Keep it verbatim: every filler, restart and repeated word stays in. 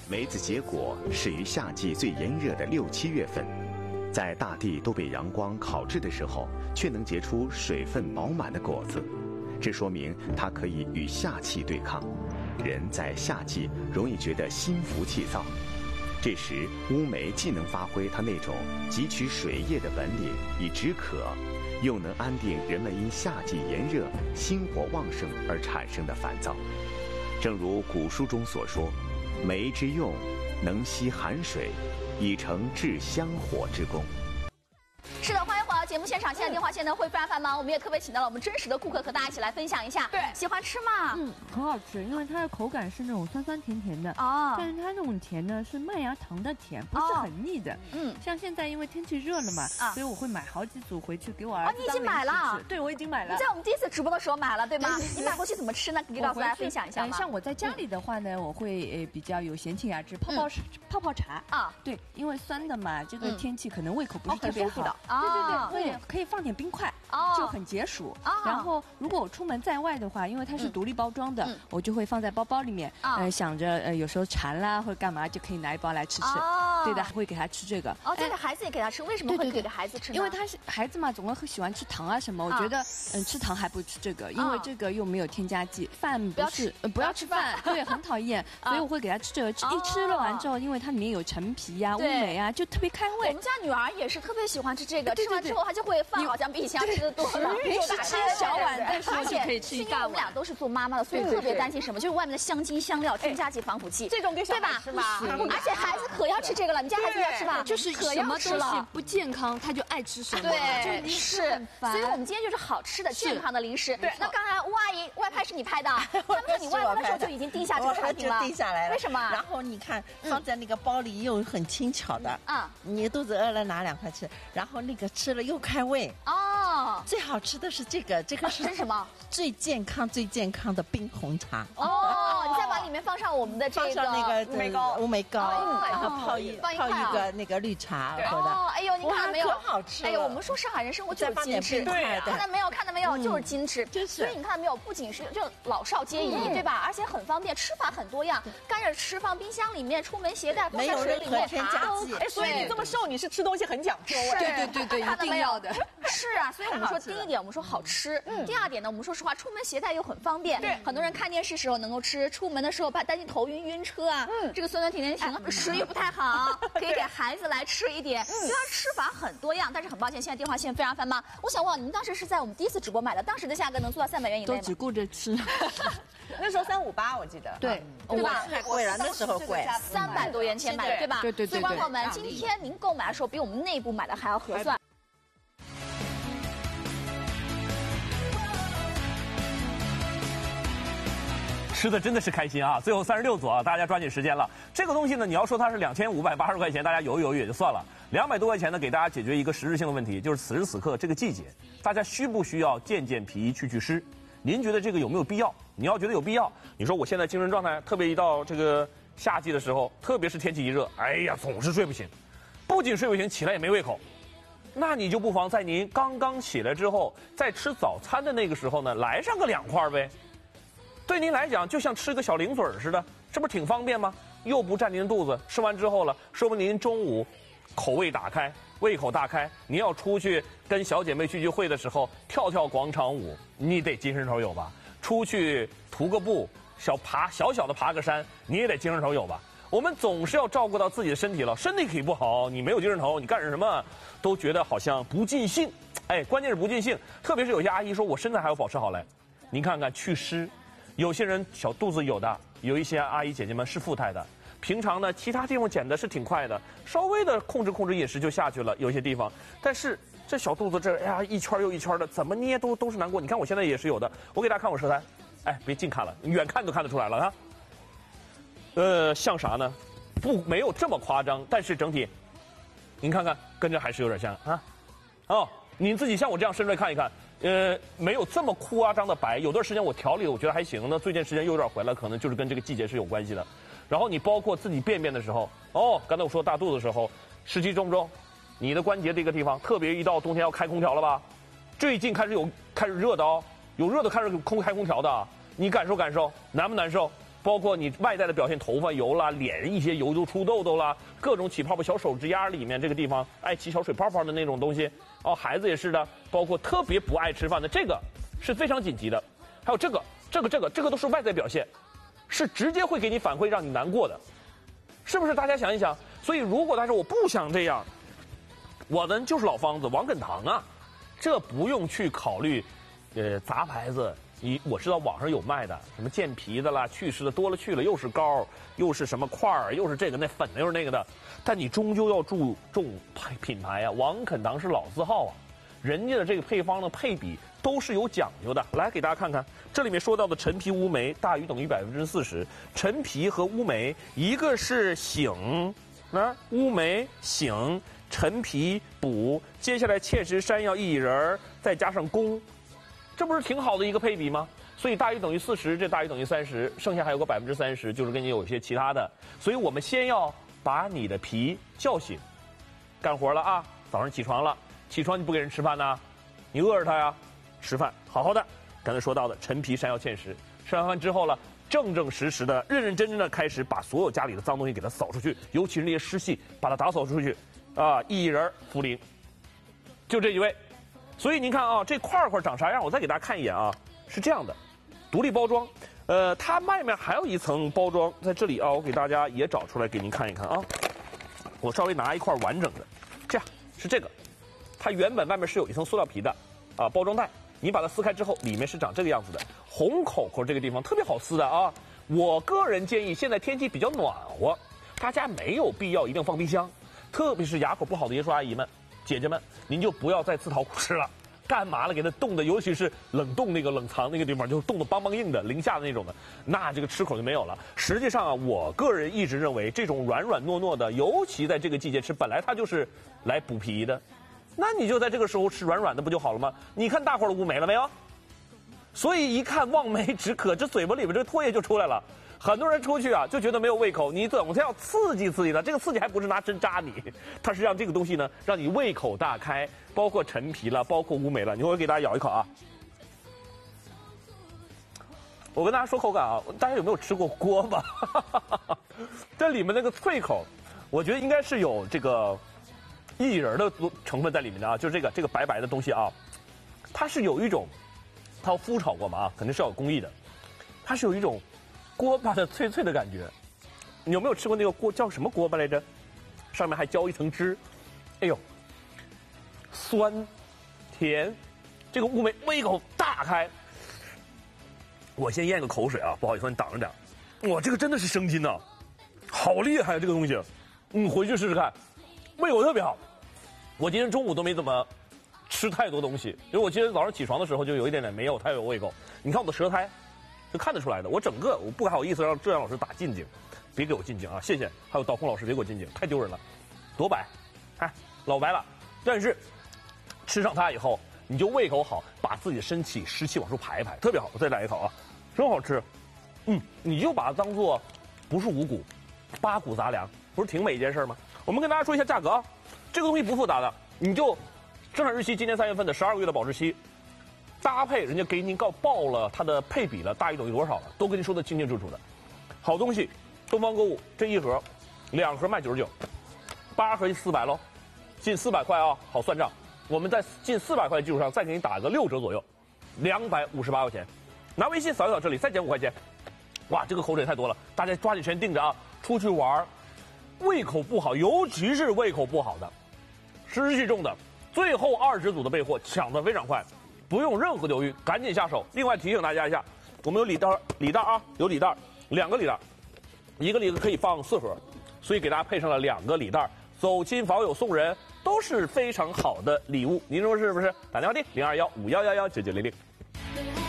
梅子结果始于夏季最炎热的六七月份，在大地都被阳光烤制的时候，却能结出水分饱满的果子，这说明它可以与夏气对抗。人在夏季容易觉得心浮气躁，这时乌梅既能发挥它那种汲取水液的本领以止渴，又能安定人们因夏季炎热、心火旺盛而产生的烦躁。正如古书中所说，梅之用，能吸寒水，以成治香火之功。 是的，欢迎回到节目现场。现在电话线呢会非常繁忙，我们也特别请到了我们真实的顾客和大家一起来分享一下。对，喜欢吃吗？ 嗯，很好吃，因为它的口感是那种酸酸甜甜的哦， 但是它那种甜呢是麦芽糖的甜，不是很腻的。嗯，像现在因为天气热了嘛，啊，所以我会买好几组回去给我儿子。哦， 你已经买了？ 对，我已经买了。 你在我们第一次直播的时候买了，对吗？你买过去怎么吃呢？可以告诉大家分享一下吗？ 像我在家里的话呢，我会呃比较有闲情雅致，泡泡泡泡茶啊。对，因为酸的嘛，这个天气可能胃口不是特别好。对对对，会。可以放点冰块，哦，就很解暑。哦，然后如果我出门在外的话，因为它是独立包装的，嗯、我就会放在包包里面。哦、呃，想着呃有时候馋啦或者干嘛，就可以拿一包来吃吃。哦，对的，会给他吃这个。 哦，这个孩子也给他吃，为什么会给孩子吃呢？ 因为他是孩子嘛，总会喜欢吃糖啊什么。我觉得嗯吃糖还不吃这个，因为这个又没有添加剂。饭不是呃不要吃饭，对，很讨厌。所以我会给他吃这个，一吃了完之后，因为它里面有陈皮呀、乌梅啊，就特别开胃。 我们家女儿也是特别喜欢吃这个，吃完之后她就会饭好像比以前吃的多了， 平时吃一小碗，但是就可以吃一大碗。 我们俩都是做妈妈的，所以特别担心什么，就是外面的香精、香料、添加剂、防腐剂， 这种给小孩吃吧？ 而且孩子可要吃这个了，你家孩子要吃吧？ 就是什么东西不健康，他就爱吃什么。 对，是。所以我们今天就是好吃的、健康的零食。对。那刚才吴阿姨外拍是你拍的，他们说你外拍的时候就已经定下这个产品了， 定下来了。 为什么？ 然后你看放在那个包里又很轻巧的，啊，你肚子饿了拿两块吃，然后那个吃了又开胃。哦。最好吃的是这个，这个是什么？ 最健康、最健康的冰红茶。 哦，你再把里面放上我们的这个放上那个乌梅膏，乌梅膏，然后泡一泡一个那个绿茶喝的。 哦，哎呦，你看没有？ 可好吃！ 哎呦，我们说上海人生活就是精致， 对， 看到没有？看到没有？就是精致。所以你看到没有？不仅是就老少皆宜，对吧？而且很方便，吃法很多样，干着吃放冰箱里面，出门携带， 没有任何添加剂。 哎，所以你这么瘦，你是吃东西很讲究。 对对对对，一定要的。 是啊，所以我们说第一点，我们说好吃。嗯。第二点呢，我们说实话，出门携带又很方便。对。很多人看电视时候能够吃，出门的时候怕担心头晕晕车啊。嗯。这个酸酸甜甜型食欲不太好，可以给孩子来吃一点。虽然吃法很多样，但是很抱歉，现在电话线非常繁忙。我想问，你们当时是在我们第一次直播买的，当时的价格能做到三百元以内吗？ 都只顾着吃。 那时候三五八，我记得。 对。 对吧？ 太贵了，那时候贵， 三百多元钱买的，对吧？ 对对对。 所以，观众们，今天您购买的时候比我们内部买的还要合算。 吃的真的是开心啊！最后三十六组啊，大家抓紧时间了。这个东西呢，你要说它是两千五百八十块钱，大家犹豫犹豫也就算了。两百多块钱呢，给大家解决一个实质性的问题，就是此时此刻这个季节，大家需不需要健健脾、去去湿？您觉得这个有没有必要？你要觉得有必要，你说我现在精神状态，特别一到这个夏季的时候，特别是天气一热，哎呀，总是睡不醒，不仅睡不醒，起来也没胃口。那你就不妨在您刚刚起来之后，在吃早餐的那个时候呢，来上个两块呗。对您来讲，就像吃个小零嘴似的，这不是挺方便吗？又不占您的肚子，吃完之后了，说不定您中午口味打开，胃口大开，您要出去跟小姐妹聚聚会的时候，跳跳广场舞，你得精神头有吧？出去徒个步，小爬小小的爬个山，你也得精神头有吧？我们总是要照顾到自己的身体了，身体可以不好，你没有精神头，你干什么都觉得好像不尽兴。哎，关键是不尽兴，特别是有些阿姨说我身材还要保持好嘞，您看看祛湿。有些人小肚子有的，有一些阿姨姐姐们是富态的，平常呢其他地方减的是挺快的，稍微的控制控制饮食就下去了，有些地方，但是这小肚子这哎呀一圈又一圈的，怎么捏都都是难过。你看我现在也是有的，我给大家看我舌苔，哎，别近看了，远看都看得出来了啊。呃，像啥呢？不，没有这么夸张，但是整体，您看看，跟着还是有点像啊。哦，您自己像我这样伸出来看一看。呃，没有这么夸张的白，有段时间我调理我觉得还行，那最近时间又有点回来，可能就是跟这个季节是有关系的。然后你包括自己便便的时候，哦，刚才我说大肚子的时候，湿气重不重？你的关节这个地方，特别一到冬天要开空调了吧？最近开始有开始热的哦，有热的开始空开空调的，你感受感受，难不难受？ 包括你外在的表现，头发油啦，脸一些油就出痘痘啦，各种起泡泡，小手指丫里面这个地方爱起小水泡泡的那种东西。哦，孩子也是的，包括特别不爱吃饭的，这个是非常紧急的。还有这个，这个，这个，这个都是外在表现，是直接会给你反馈让你难过的，是不是？大家想一想。所以如果他说我不想这样，我们就是老方子王梗堂啊，这不用去考虑，呃，杂牌子。你我知道网上有卖的，什么健脾的啦、祛湿的多了去了，又是膏，又是什么块儿，又是这个那粉的，又是那个的。但你终究要注重品牌啊，王肯堂是老字号啊，人家的这个配方的配比都是有讲究的。来给大家看看，这里面说到的陈皮乌梅大于等于百分之四十，陈皮和乌梅一个是醒，那乌梅醒，陈皮补，接下来芡实、山药、薏仁，再加上宫。这不是挺好的一个配比吗？所以大于等于四十，这大于等于三十，剩下还有个百分之三十，就是跟你有一些其他的。所以我们先要把你的脾叫醒，干活了啊！早上起床了，起床你不给人吃饭呢？你饿着他呀？吃饭，好好的。刚才说到的陈皮、山药、芡实，吃完饭之后了，正正实实的、认认真真的开始把所有家里的脏东西给它扫出去，尤其是那些湿气，把它打扫出去。啊，薏仁、茯苓，就这几位。所以您看啊，这块块长啥样？我再给大家看一眼啊，是这样的，独立包装。呃，它外面还有一层包装在这里啊，我给大家也找出来给您看一看啊。我稍微拿一块完整的，这样是这个，它原本外面是有一层塑料皮的啊包装袋，你把它撕开之后，里面是长这个样子的。红口口这个地方特别好撕的啊。我个人建议，现在天气比较暖和，大家没有必要一定放冰箱，特别是牙口不好的爷叔阿姨们。姐姐们，您就不要再自讨苦吃了，干嘛了？给它冻的，尤其是冷冻那个冷藏那个地方，就是冻得梆梆硬的，零下的那种的，那这个吃口就没有了。实际上啊，我个人一直认为，这种软软糯糯的，尤其在这个季节吃，本来它就是来补脾的，那你就在这个时候吃软软的不就好了吗？你看大伙儿的乌梅了没有？所以一看望梅止渴，这嘴巴里边这个唾液就出来了。很多人出去啊就觉得没有胃口，你总是要刺激刺激它，这个刺激还不是拿针扎你，它是让这个东西呢让你胃口大开，包括陈皮了，包括乌梅了。你会给大家咬一口啊。我跟大家说口感啊，大家有没有吃过锅巴？这里面那个脆口，我觉得应该是有这个薏仁的成分在里面的啊，就是这个这个白白的东西啊，它是有一种，它要麸炒过嘛啊，肯定是要有工艺的，它是有一种锅巴的脆脆的感觉。你有没有吃过那个锅叫什么锅巴来着？上面还浇一层汁，哎呦，酸甜，这个乌梅胃口大开。我先咽个口水啊，不好意思，你挡着点。哇，这个真的是生津呐，好厉害啊这个东西。嗯，回去试试看，胃口特别好。我今天中午都没怎么吃太多东西，因为我今天早上起床的时候就有一点点没有太有胃口。你看我的舌苔，就看得出来的。我整个我不好意思让浙江老师打近景，别给我近景啊，谢谢。还有导空老师别给我近景，太丢人了，多白，哎，老白了。但是吃上它以后，你就胃口好，把自己的身体湿气往出排一排，特别好。我再来一口啊，真好吃。嗯，你就把它当做不是五谷，八谷杂粮，不是挺美一件事吗？我们跟大家说一下价格啊，这个东西不复杂的，你就生产日期今年三月份的十二个月的保质期，搭配人家给您告报了它的配比了，大于等于多少了，都跟您说的清清楚楚的。好东西，东方购物这一盒，两盒卖九十九，八盒就四百喽，近四百块啊，好算账。我们在近四百块的基础上再给你打个六折左右，两百五十八块钱。拿微信扫一扫这里，再减五块钱。哇，这个口水太多了，大家抓紧时间定着啊！出去玩，胃口不好，尤其是胃口不好的、湿气重的，最后二十组的备货抢得非常快，不用任何犹豫，赶紧下手。另外提醒大家一下，我们有礼袋，礼袋啊，有礼袋，两个礼袋，一个礼袋可以放四盒，所以给大家配上了两个礼袋，走亲访友送人都是非常好的礼物。您说是不是？打电话订零二幺五幺幺幺九九零零。